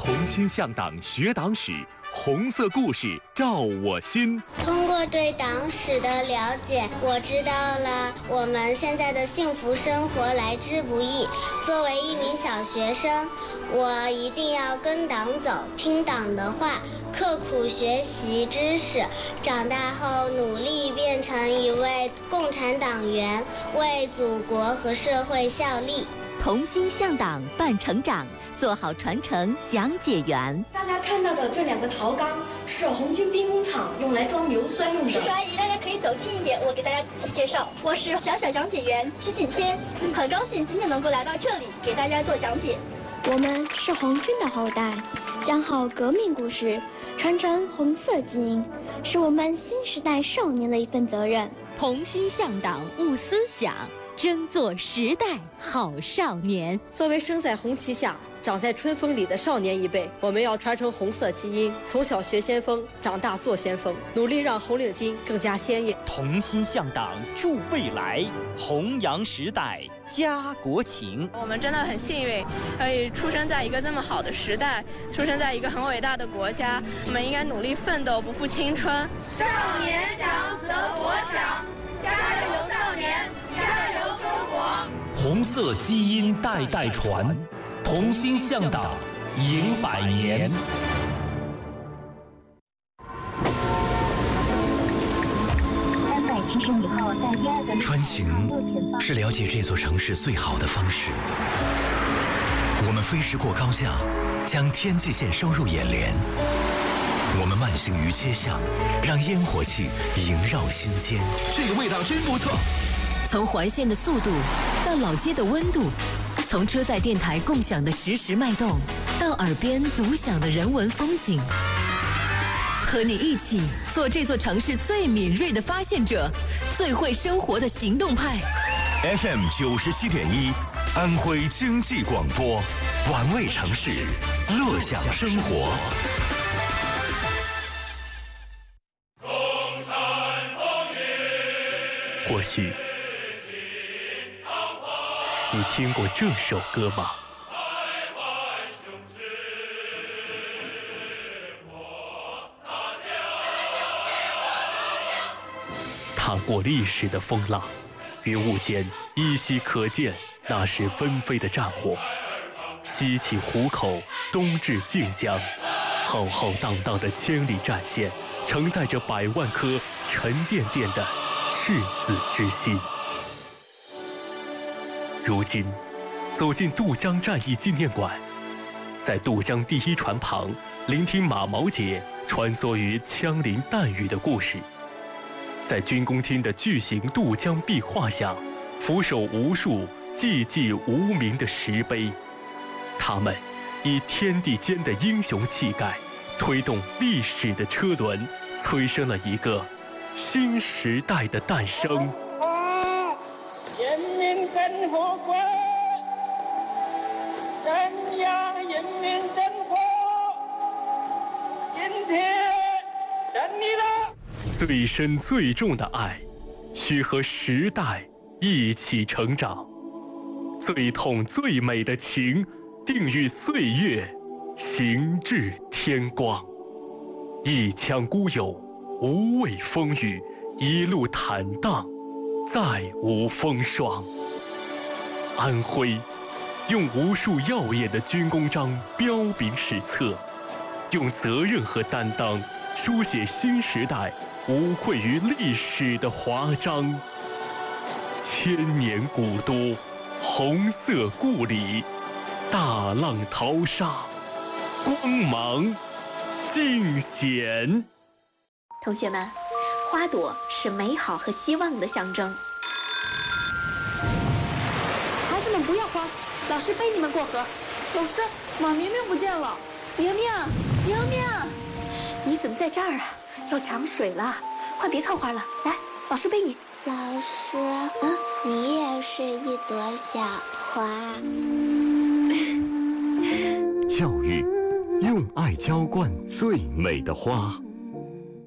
同心向党学党史，红色故事照我心。 通过对党史的了解，我知道了我们现在的幸福生活来之不易。作为一名小学生，我一定要跟党走，听党的话，刻苦学习知识，长大后努力变成一位共产党员，为祖国和社会效力。 同心向党办成长，做好传承讲解员。 大家看到的这2个陶缸是红军兵工厂用来装硫酸用的。 叔叔阿姨，大家可以走近一点，我给大家仔细介绍。我是小讲解员曲锦谦，很高兴今天能够来到这里给大家做讲解。 我们是红军的后代，讲好革命故事，传承红色基因，是我们新时代少年的一份责任。 同心向党悟思想，争做时代好少年。 作为生在红旗下，长在春风里的少年一辈，我们要传承红色基因，从小学先锋，长大做先锋，努力让红领巾更加鲜艳。 同心向党助未来，弘扬时代家国情。 我们真的很幸运，可以出生在一个这么好的时代，出生在一个很伟大的国家。我们应该努力奋斗，不负青春。 少年强则国强，加油少年，加油中国！ 红色基因代代传，同心向党迎100年。 穿行是了解这座城市最好的方式。我们飞驰过高架，将天际线收入眼帘。我们慢行于街巷，让烟火气萦绕心间。 这个味道真不错。 从环线的速度到老街的温度，从车载电台共享的实时脉动，到耳边独享的人文风景。和你一起做这座城市最敏锐的发现者，最会生活的行动派。 FM 97.1，安徽经济广播，玩味城市，乐享生活。 或许你听过这首歌吗？踏过历史的风浪，云雾间依稀可见那时纷飞的战火。西起湖口，东至靖江，浩浩荡荡的千里战线，承载着100万颗沉甸甸的赤子之心。如今，走进渡江战役纪念馆，在渡江第1船旁，聆听马毛姐穿梭于枪林弹雨的故事。在军工厅的巨型渡江壁画下，俯首无数寂寂无名的石碑，他们以天地间的英雄气概，推动历史的车轮，催生了一个新时代的诞生。 人民真火锅，人呀人民真火，今天等你了。 最深最重的爱，需和时代一起成长；最痛最美的情，定与岁月行至天光。一腔孤勇，无畏风雨，一路坦荡，再无风霜。安徽用无数耀眼的军功章彪炳史册，用责任和担当书写新时代无愧于历史的华章。千年古都，红色故里，大浪淘沙，光芒尽显。 同学们，花朵是美好和希望的象征。 孩子们不要慌，老师背你们过河。老师，马明明不见了。明明，明明， 你怎么在这儿啊？要涨水了，快别看花了，来，老师背你。 老师，你也是一朵小花。 教育，用爱浇灌最美的花。